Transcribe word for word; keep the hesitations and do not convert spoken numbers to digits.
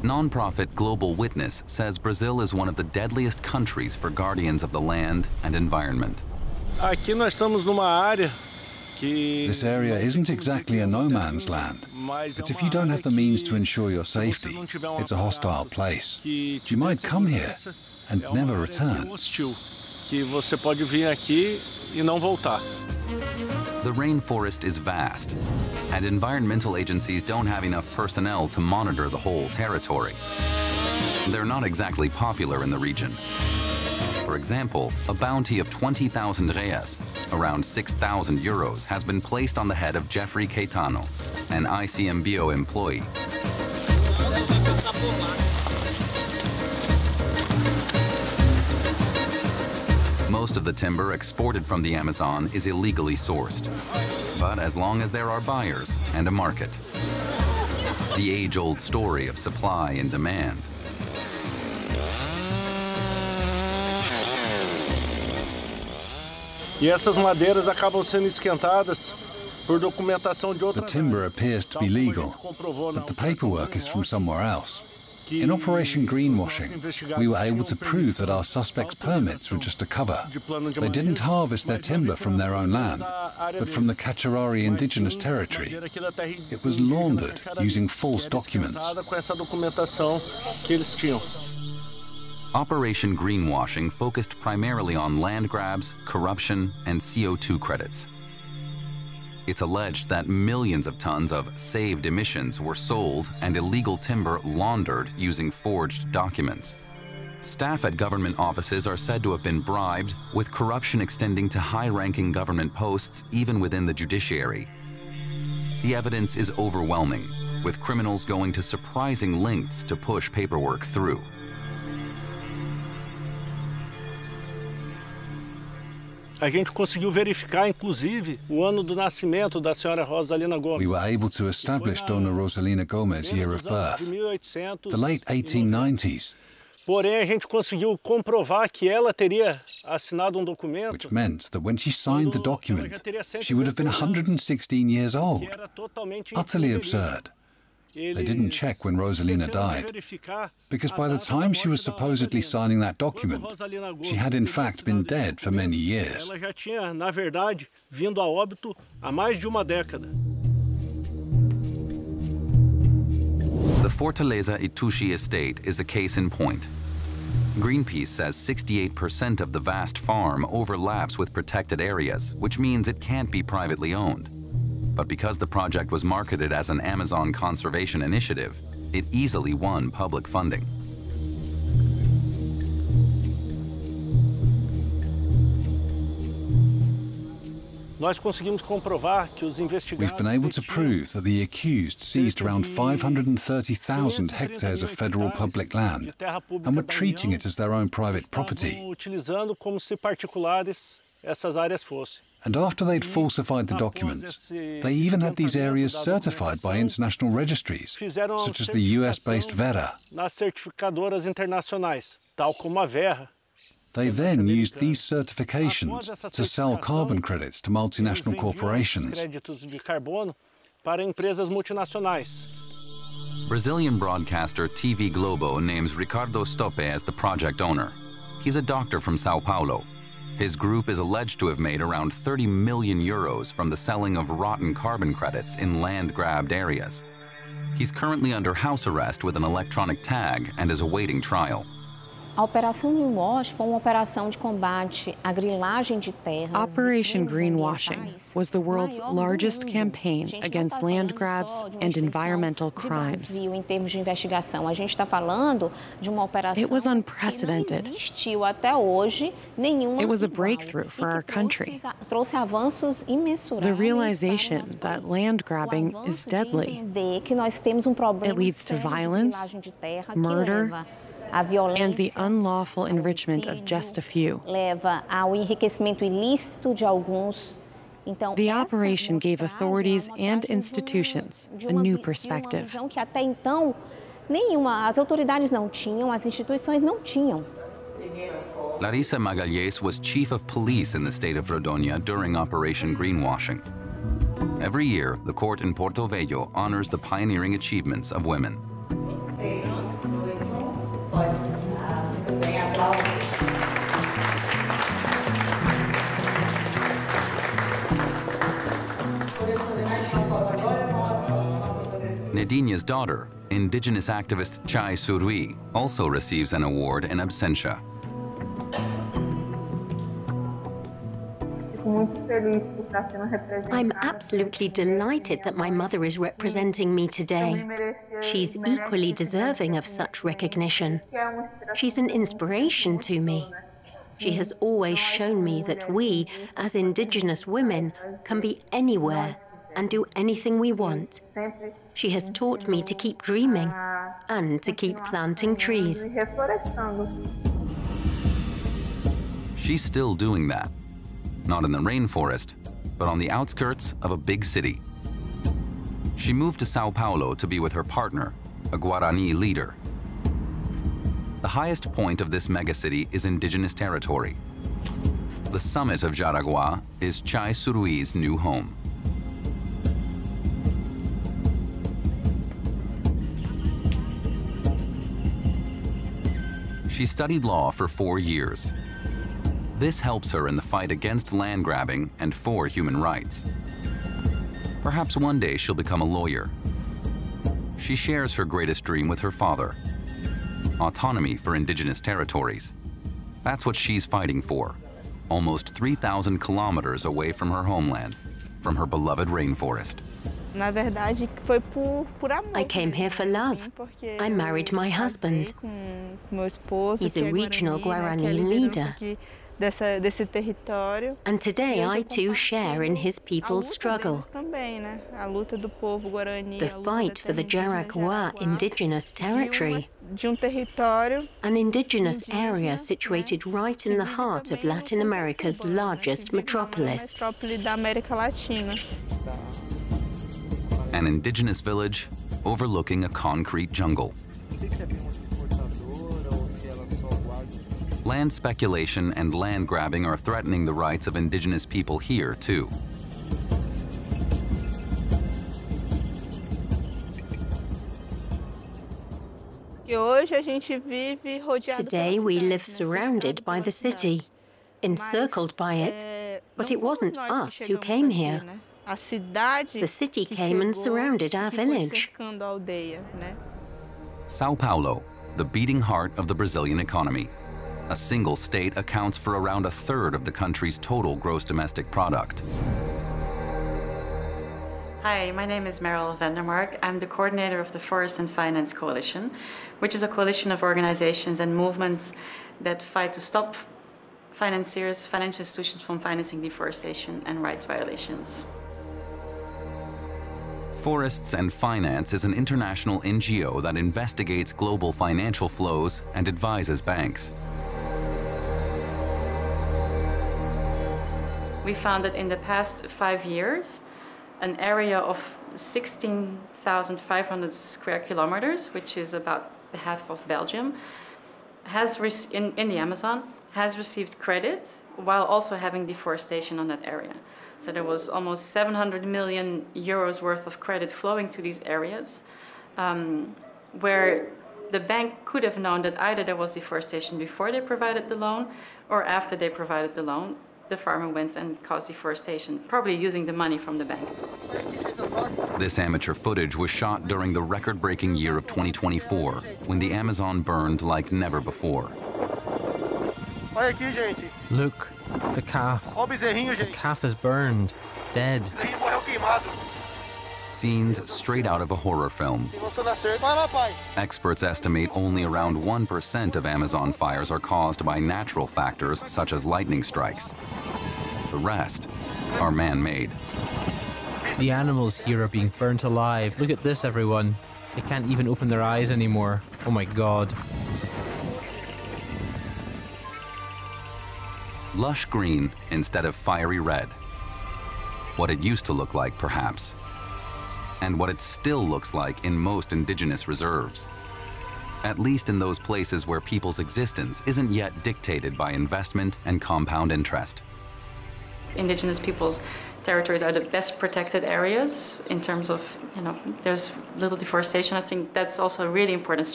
Nonprofit Global Witness says Brazil is one of the deadliest countries for guardians of the land and environment. Aqui nós estamos numa área. This area isn't exactly a no man's land, but if you don't have the means to ensure your safety, it's a hostile place. You might come here and never return. Que você pode vir aqui e não voltar. The rainforest is vast, and environmental agencies don't have enough personnel to monitor the whole territory. They're not exactly popular in the region. For example, a bounty of twenty thousand reais, around six thousand euros, has been placed on the head of Jeffrey Caetano, an I C M B O employee. Most of the timber exported from the Amazon is illegally sourced, but as long as there are buyers and a market. The age-old story of supply and demand. E essas madeiras acabam sendo esquentadas por documentação de outra. The timber appears to be legal, but the paperwork is from somewhere else. In Operation Greenwashing, we were able to prove that our suspects' permits were just a cover. They didn't harvest their timber from their own land, but from the Cacharari indigenous territory. It was laundered using false documents. Operation Greenwashing focused primarily on land grabs, corruption, and C O two credits. It's alleged that millions of tons of saved emissions were sold and illegal timber laundered using forged documents. Staff at government offices are said to have been bribed, with corruption extending to high-ranking government posts even within the judiciary. The evidence is overwhelming, with criminals going to surprising lengths to push paperwork through. A gente conseguiu verificar, inclusive, o ano do nascimento da senhora Rosalina Gomes. We were able to establish Dona Rosalina Gomes' year of birth, the late eighteen nineties. Porém, a gente conseguiu comprovar que ela teria assinado um documento. Which meant that when she signed the document, she would have been one hundred sixteen years old. Utterly absurd. They didn't check when Rosalina died, because by the time she was supposedly signing that document, she had in fact been dead for many years. Ela já tinha, na verdade, vindo a óbito há mais de uma década. The Fortaleza Itushi estate is a case in point. Greenpeace says sixty-eight percent of the vast farm overlaps with protected areas, which means it can't be privately owned. But because the project was marketed as an Amazon conservation initiative, it easily won public funding. Nós conseguimos comprovar que os investigados. We've been able to prove that the accused seized around five hundred thirty thousand hectares of federal public land and were treating it as their own private property. Utilizando como se particulares essas áreas fossem. And after they'd falsified the documents, they even had these areas certified by international registries, such as the U S-based Verra. Nas certificadoras internacionais, tal como a Verra. They then used these certifications to sell carbon credits to multinational corporations. Créditos de carbono para empresas multinacionais. Brazilian broadcaster T V Globo names Ricardo Stoppe as the project owner. He's a doctor from Sao Paulo. His group is alleged to have made around thirty million euros from the selling of rotten carbon credits in land-grabbed areas. He's currently under house arrest with an electronic tag and is awaiting trial. A Operação Greenwash foi uma operação de combate à grilagem de terras. Operation Greenwashing was the world's largest campaign against land grabs and environmental crimes. Em termos de investigação, a gente está falando de uma operação. It was unprecedented. Não existiu até hoje nenhuma. It was a breakthrough for our country. Trouxe avanços imensuráveis. The realization that land grabbing is deadly. Que nós temos um problema. It leads to violence, murder, and the unlawful enrichment of just a few. Leva ao enriquecimento ilícito de alguns. The operation gave authorities and institutions a new perspective. Que até então nenhuma, as autoridades não tinham, as instituições não tinham. Larissa Magalhães was chief of police in the state of Rondônia during Operation Greenwashing. Every year, the court in Porto Velho honors the pioneering achievements of women. Nedinha's daughter, indigenous activist Chai Surui, also receives an award in absentia. I'm absolutely delighted that my mother is representing me today. She's equally deserving of such recognition. She's an inspiration to me. She has always shown me that we, as Indigenous women, can be anywhere and do anything we want. She has taught me to keep dreaming and to keep planting trees. She's still doing that. Not in the rainforest, but on the outskirts of a big city. She moved to Sao Paulo to be with her partner, a Guarani leader. The highest point of this megacity is indigenous territory. The summit of Jaraguá is Chai Surui's new home. She studied law for four years. This helps her in the fight against land grabbing and for human rights. Perhaps one day she'll become a lawyer. She shares her greatest dream with her father: autonomy for indigenous territories. That's what she's fighting for, almost three thousand kilometers away from her homeland, from her beloved rainforest. I came here for love. I married my husband. He's a regional Guarani leader. And today I too share in his people's struggle. The fight for the Jaraguá indigenous territory, an indigenous area situated right in the heart of Latin America's largest metropolis. An indigenous village overlooking a concrete jungle. Land speculation and land grabbing are threatening the rights of indigenous people here, too. Today we live surrounded by the city, encircled by it, but it wasn't us who came here. The city came and surrounded our village. Sao Paulo, the beating heart of the Brazilian economy. A single state accounts for around a third of the country's total gross domestic product. Hi, my name is Meryl Vandermark. I'm the coordinator of the Forest and Finance Coalition, which is a coalition of organizations and movements that fight to stop financiers, financial institutions from financing deforestation and rights violations. Forests and Finance is an international N G O that investigates global financial flows and advises banks. We found that in the past five years, an area of sixteen thousand five hundred square kilometers, which is about the half of Belgium, has in, in the Amazon, has received credit while also having deforestation on that area. So there was almost seven hundred million euros worth of credit flowing to these areas, um, where the bank could have known that either there was deforestation before they provided the loan or after they provided the loan. The farmer went and caused deforestation, probably using the money from the bank. This amateur footage was shot during the record-breaking year of twenty twenty-four, when the Amazon burned like never before. Look, the calf. The calf is burned, dead. Scenes straight out of a horror film. Experts estimate only around one percent of Amazon fires are caused by natural factors such as lightning strikes. The rest are man-made. The animals here are being burnt alive. Look at this, everyone. They can't even open their eyes anymore. Oh my God. Lush green instead of fiery red. What it used to look like, perhaps. And what it still looks like in most indigenous reserves. At least in those places where people's existence isn't yet dictated by investment and compound interest. Indigenous peoples' territories are the best protected areas in terms of, you know, there's little deforestation. I think that's also a really important